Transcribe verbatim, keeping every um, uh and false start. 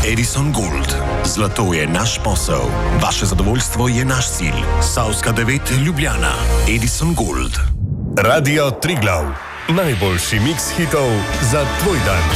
Edison Gold. Zlato je naš posel, vaše zadovoljstvo je naš cilj. Savska devet Ljubljana. Edison Gold. Radio Triglav. Najboljši miks hitov za tvoj dan.